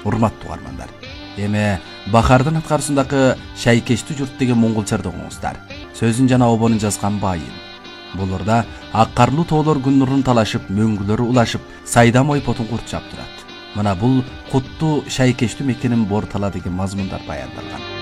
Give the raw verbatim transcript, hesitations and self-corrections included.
Урматтуу угармандар, эми Бахардын аткарысындагы Шайкештүү журт деген монголчарды оңуңуздар. Сөзүн жана обонун жазган Байын. Бул урда ак карлуу тоолор күн нурун талашып, мөңгүлөрү улашып, сайдам ойпотун курчап турат. Мына бул куттуу Шайкештүү мекенин бор тала деген мазмундар баяндалган.